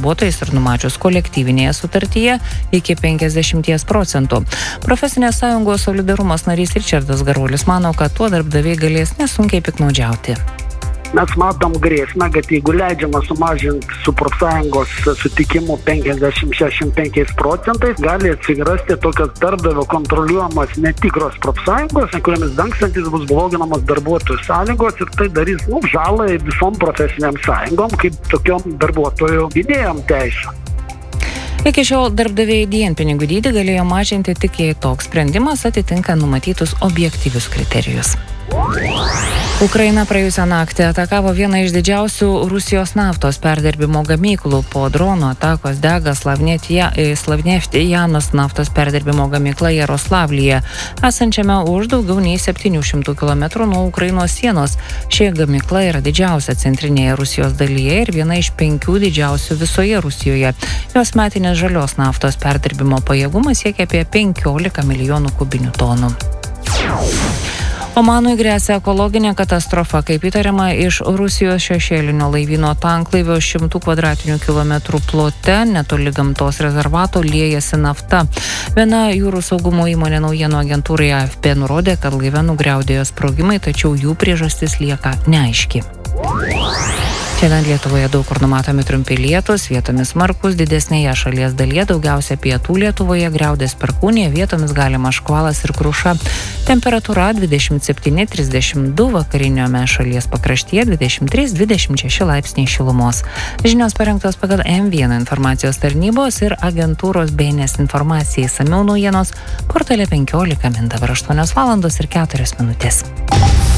darbuotojais ir numačius kolektyvinėje sutartyje iki 50%. Profesinės sąjungos Solidarumas narys Ričardas Garuolis mano, kad tuo darbdaviai galės nesunkiai piknaudžiauti. Mes matom grėsmę, kad jeigu leidžiama sumažinti su profsąjungos sutikimu 50-65%, gali atsirasti tokios darbdavio kontroliuojamas netikros profsąjungos, kuriamis dangstantis bus bloginamas darbuotojų sąlygos ir tai darys žalą visom profesiniam sąjungom, kaip tokiom darbuotojų gynėjom teisę. Iki šiol darbdaviai dienpinigių dydį galėjo mažinti tik jei toks sprendimas atitinka numatytus objektyvius kriterijus. Ukraina praėjusią naktį atakavo vieną iš didžiausių Rusijos naftos perdirbimo gamyklų. Po dronų atakos dega Slavneftijanos naftos perdirbimo gamykla Jaroslavlyje, esančiame už daugiau nei 700 km nuo Ukrainos sienos. Ši gamykla yra didžiausia centrinėje Rusijos dalyje ir viena iš 5 didžiausių visoje Rusijoje. Jos metinės žalios naftos perdirbimo pajėgumas siekia apie 15 milijonų kubinių tonų. Omanui gresia ekologinė katastrofa, kaip įtariama, iš Rusijos šešėlinio laivyno tanklaivio 100 kvadratinių kilometrų plote netoli gamtos rezervato liejasi nafta. Viena jūrų saugumo įmonė naujienų agentūrai AFP nurodė, kad laive nugriaudėjo sprogimai, tačiau jų priežastis lieka neaiški. Šiandien Lietuvoje daug kur numatomi trumpi lietūs, vietomis smarkūs, didesnėje šalies dalyje, daugiausia pietų Lietuvoje griaudės perkūnija, vietomis galima škvalas ir kruša. Temperatūra 27-32, vakariniame šalies pakraštyje 23-26 laipsniai šilumos. Žinios parengtos pagal M1 informacijos tarnybos ir agentūros BNS informacijai. Išsamiau naujienos portale 15 min. Dabar 8:04.